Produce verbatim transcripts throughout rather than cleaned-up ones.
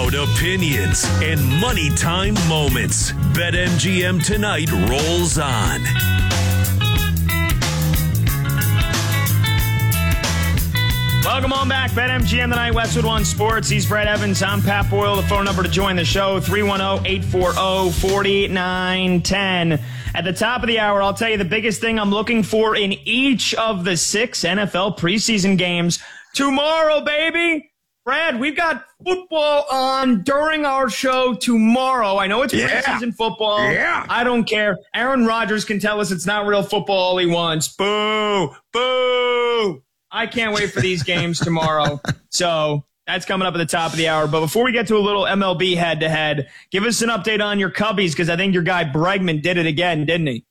Loud opinions and money time moments. BetMGM Tonight rolls on. Welcome on back. BetMGM Tonight, Westwood One Sports. He's Brett Evans. I'm Pat Boyle. The phone number to join the show, three one zero, eight four zero, four nine one zero. At the top of the hour, I'll tell you the biggest thing I'm looking for in each of the six N F L preseason games tomorrow, baby. Brad, we've got football on during our show tomorrow. I know it's yeah. preseason football. Yeah. I don't care. Aaron Rodgers can tell us it's not real football all he wants. Boo! Boo! I can't wait for these games tomorrow. So that's coming up at the top of the hour. But before we get to a little M L B head-to-head, give us an update on your Cubbies, because I think your guy Bregman did it again, didn't he?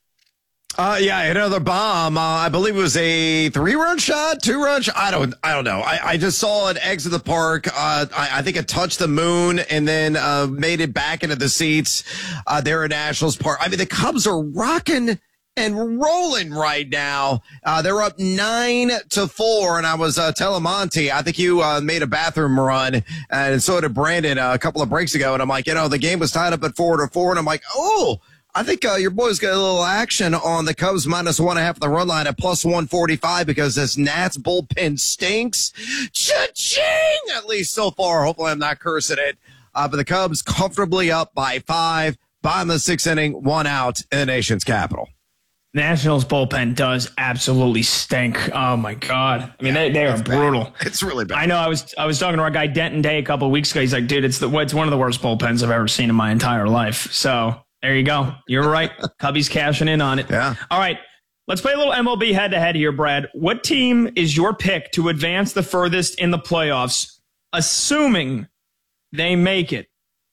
Uh, yeah, another bomb. Uh, I believe it was a three-run shot, two-run shot. I don't, I don't know. I, I just saw it exit the park. Uh, I, I think it touched the moon and then uh, made it back into the seats uh, there at Nationals Park. I mean, the Cubs are rocking and rolling right now. Uh, they're up nine to four. And I was uh, telling Monty, I think you uh, made a bathroom run, and so did Brandon uh, a couple of breaks ago. And I'm like, you know, the game was tied up at four to four. And I'm like, oh, I think uh, your boys got a little action on the Cubs minus one and a half of the run line at plus one forty-five because this Nats bullpen stinks. Cha-ching! At least so far. Hopefully I'm not cursing it. Uh, but the Cubs comfortably up by five, bottom of the sixth inning, one out in the nation's capital. Nationals bullpen does absolutely stink. Oh my God. I mean, yeah, they, they are brutal. Bad. It's really bad. I know I was, I was talking to our guy Denton Day a couple of weeks ago. He's like, dude, it's the, it's one of the worst bullpens I've ever seen in my entire life. So there you go. You're right. Cubbies cashing in on it. Yeah. All right. Let's play a little M L B head to head here, Brad. What team is your pick to advance the furthest in the playoffs, assuming they make it?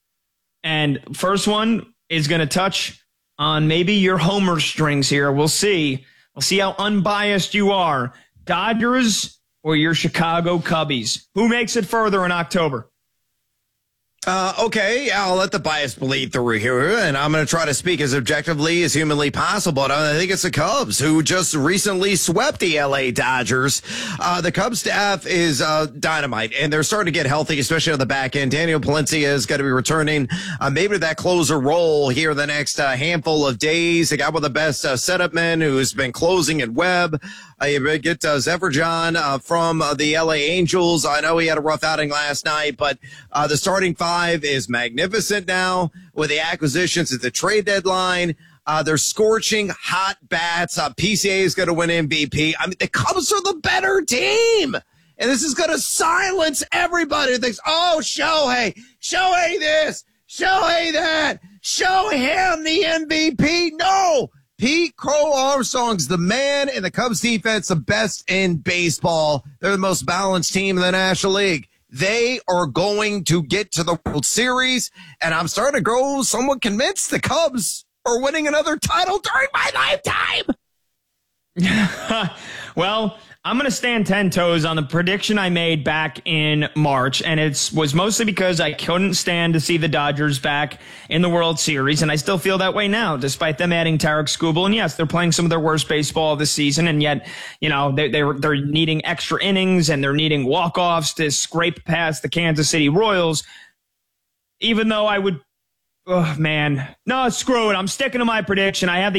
And first one is going to touch on maybe your homer strings here. We'll see. We'll see how unbiased you are. Dodgers or your Chicago Cubbies? Who makes it further in October? Uh, okay, I'll let the bias bleed through here, and I'm going to try to speak as objectively as humanly possible. And I think it's the Cubs, who just recently swept the L A Dodgers. Uh, the Cubs staff is uh, dynamite, and they're starting to get healthy, especially on the back end. Daniel Palencia is going to be returning uh, maybe to that closer role here the next uh, handful of days. The guy with the best uh, setup men who's been closing at Webb. Uh, you get uh, Zephyr John uh, from uh, the L A Angels. I know he had a rough outing last night, but uh, the starting five is magnificent now with the acquisitions at the trade deadline. Uh, they're scorching hot bats. Uh, P C A is going to win M V P. I mean, the Cubs are the better team. And this is going to silence everybody who thinks, oh, Shohei, Shohei this, Shohei that, show him the M V P. No. Pete Crow Armstrong's the man, and the Cubs defense the best in baseball. They're the most balanced team in the National League. They are going to get to the World Series, and I'm starting to grow somewhat convinced the Cubs are winning another title during my lifetime. Well, I'm going to stand ten toes on the prediction I made back in March, and it was mostly because I couldn't stand to see the Dodgers back in the World Series, and I still feel that way now, despite them adding Tarek Skubal. And yes, they're playing some of their worst baseball this season, and yet, you know, they, they're, they're needing extra innings, and they're needing walk-offs to scrape past the Kansas City Royals, even though I would, oh, man. No, screw it. I'm sticking to my prediction. I have the